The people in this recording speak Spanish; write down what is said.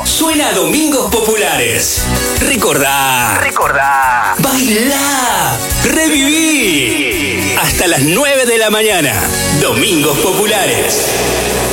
Suena Domingos Populares. Recordá. Bailá. Reviví. Hasta las 9 de la mañana. Domingos Populares.